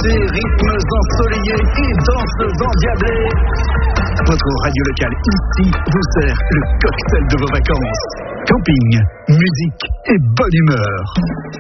l'été, rythmes ensoleillés et danses endiablées. Votre radio locale ici vous sert le cocktail de vos vacances. Camping, musique et bonne humeur.